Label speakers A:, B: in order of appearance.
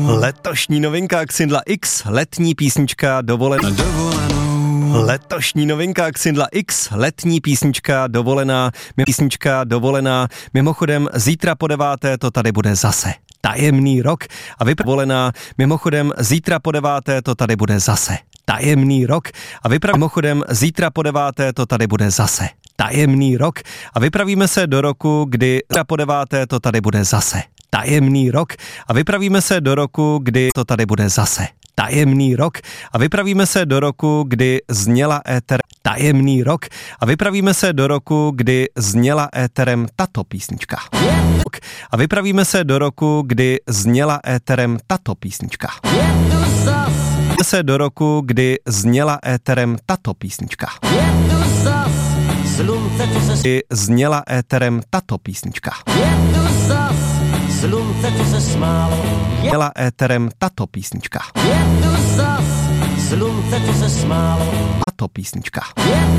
A: Letošní novinka Xindla X, letní písnička Dovolená. Letošní novinka Xindla X, letní písnička Dovolená. Mimochodem zítra po 9. to tady bude zase. Tajemný rok a vypravená. Mimochodem zítra po 9. to tady bude zase. Tajemný rok a mimochodem zítra po 9. to tady bude zase. Tajemný rok a vypravíme se do roku, kdy po 9. to tady bude zase. Tajemný rok a vypravíme se do roku, kdy to tady bude zase. Tajemný rok a vypravíme se do roku, kdy zněla éter. Tajemný rok a vypravíme se do roku, kdy zněla éterem tato písnička. A vypravíme se do roku, kdy zněla éterem tato písnička. Se do roku, kdy zněla éterem tato písnička. Kdy zněla éterem tato písnička. Slunce, co se smálo, měla éterem tato písnička. Slunce, co se smálo, tato písnička.